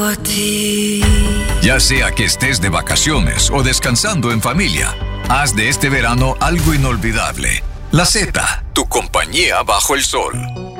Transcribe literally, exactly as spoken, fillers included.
a ti. Ya sea que estés de vacaciones o descansando en familia, haz de este verano algo inolvidable. La Z, tu compañía bajo el sol.